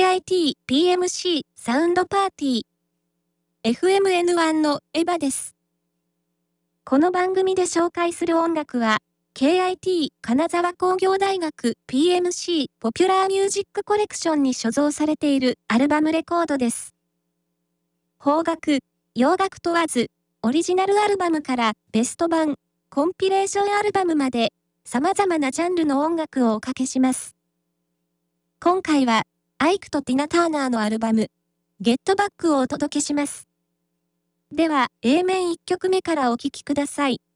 KIT PMC サウンドパーティー FMN1 のエヴァです。この番組で紹介する音楽は KIT 金沢工業大学 PMC ポピュラーミュージックコレクションに所蔵されているアルバムレコードです。邦楽、洋楽問わず、オリジナルアルバムからベスト版、コンピレーションアルバムまで様々なジャンルの音楽をおかけします。今回はアイクとティナ・ターナーのアルバム、ゲットバックをお届けします。では、A 面1曲目からお聴きください。